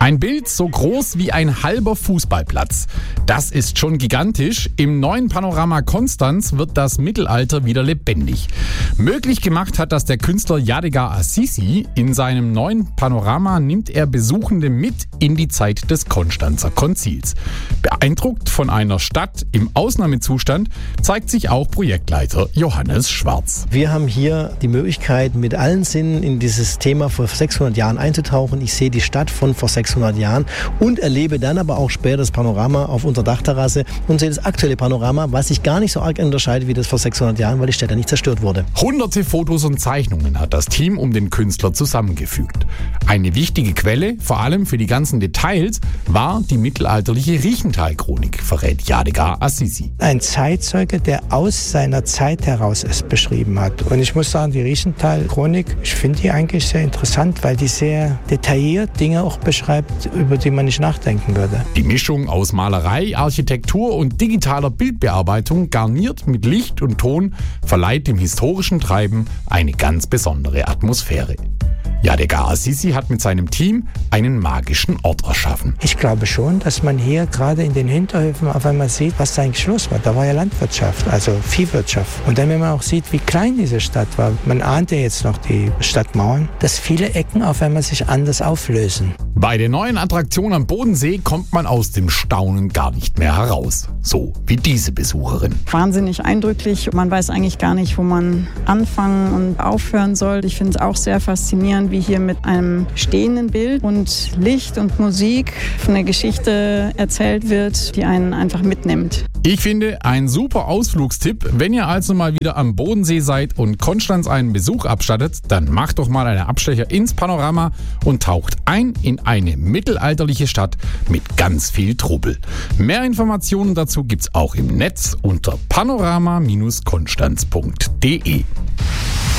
Ein Bild so groß wie ein halber Fußballplatz. Das ist schon gigantisch. Im neuen Panorama Konstanz wird das Mittelalter wieder lebendig. Möglich gemacht hat das der Künstler Yadigar Assisi. In seinem neuen Panorama nimmt er Besuchende mit in die Zeit des Konstanzer Konzils. Beeindruckt von einer Stadt im Ausnahmezustand zeigt sich auch Projektleiter Johannes Schwarz. Wir haben hier die Möglichkeit, mit allen Sinnen in dieses Thema vor 600 Jahren einzutauchen. Ich sehe die Stadt von vor 600 Jahren und erlebe dann aber auch später das Panorama auf unserer Dachterrasse und sehe das aktuelle Panorama, was sich gar nicht so arg unterscheidet wie das vor 600 Jahren, weil die Stadt ja nicht zerstört wurde. Hunderte Fotos und Zeichnungen hat das Team um den Künstler zusammengefügt. Eine wichtige Quelle, vor allem für die ganzen Details, war die mittelalterliche Riechental-Chronik, verrät Yadigar Assisi. Ein Zeitzeuge, der aus seiner Zeit heraus es beschrieben hat. Und ich muss sagen, die Riechental-Chronik, ich finde die eigentlich sehr interessant, weil die sehr detailliert Dinge auch beschreibt, über die man nicht nachdenken würde. Die Mischung aus Malerei, Architektur und digitaler Bildbearbeitung, garniert mit Licht und Ton, verleiht dem historischen Treiben eine ganz besondere Atmosphäre. Yadigar Assisi hat mit seinem Team einen magischen Ort erschaffen. Ich glaube schon, dass man hier gerade in den Hinterhöfen auf einmal sieht, was da eigentlich los war. Da war ja Landwirtschaft, also Viehwirtschaft. Und dann, wenn man auch sieht, wie klein diese Stadt war, man ahnt ja jetzt noch die Stadtmauern, dass viele Ecken auf einmal sich anders auflösen. Bei der neuen Attraktion am Bodensee kommt man aus dem Staunen gar nicht mehr heraus. So wie diese Besucherin. Wahnsinnig eindrücklich. Man weiß eigentlich gar nicht, wo man anfangen und aufhören soll. Ich finde es auch sehr faszinierend, wie hier mit einem stehenden Bild und Licht und Musik von der Geschichte erzählt wird, die einen einfach mitnimmt. Ich finde, ein super Ausflugstipp. Wenn ihr also mal wieder am Bodensee seid und Konstanz einen Besuch abstattet, dann macht doch mal einen Abstecher ins Panorama und taucht ein in eine mittelalterliche Stadt mit ganz viel Trubel. Mehr Informationen dazu gibt's auch im Netz unter panorama-konstanz.de.